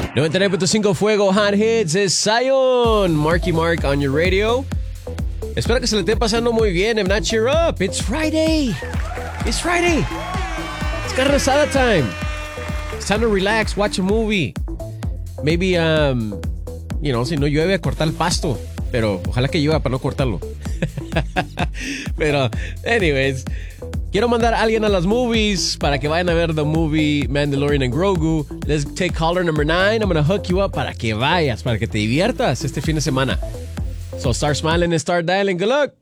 99.5 Fuego Hot Hits es Zion. Marky Mark on your radio. Espero que se le esté pasando muy bien. If not, cheer up. It's Friday. It's Friday. It's carne asada time. It's time to relax, watch a movie. Maybe, si no llueve, a cortar el pasto. Pero ojalá que llueva para no cortarlo. Pero, anyways, quiero mandar a alguien a las movies para que vayan a ver the movie Mandalorian and Grogu. Let's take caller number 9. I'm going to hook you up para que vayas, para que te diviertas este fin de semana. So start smiling and start dialing. Good luck.